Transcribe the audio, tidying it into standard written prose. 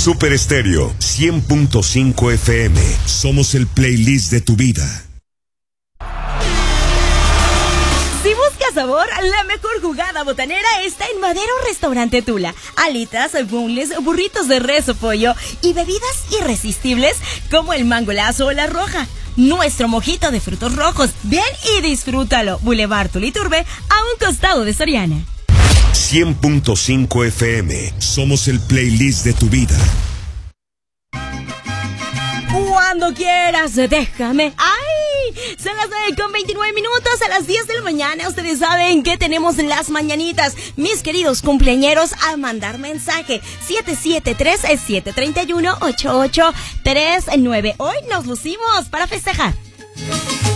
Super Estéreo 100.5 FM. Somos el playlist de tu vida. Si buscas sabor, la mejor jugada botanera está en Madero Restaurante Tula. Alitas, boneless, burritos de res o pollo y bebidas irresistibles como el mangolazo o la roja. Nuestro mojito de frutos rojos. Ven y disfrútalo. Boulevard Tuliturbe, a un costado de Soriana. 100.5 FM. Somos el playlist de tu vida. Cuando quieras, déjame. ¡Ay! Son las 9:29. A las 10 de la mañana, ustedes saben que tenemos las mañanitas. Mis queridos cumpleañeros, a mandar mensaje. 773-731-8839. Hoy nos lucimos para festejar.